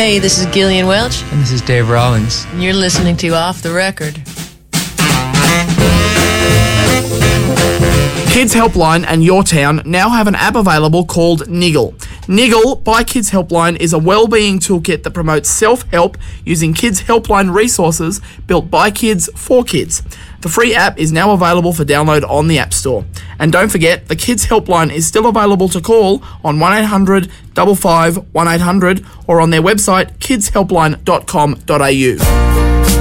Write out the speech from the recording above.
Hey, this is Gillian Welch. And this is Dave Rollins. And you're listening to Off the Record. Kids Helpline and Your Town now have an app available called Niggle. Niggle by Kids Helpline is a wellbeing toolkit that promotes self-help using Kids Helpline resources built by kids for kids. The free app is now available for download on the App Store. And don't forget, the Kids Helpline is still available to call on 1800 55 1800 or on their website kidshelpline.com.au.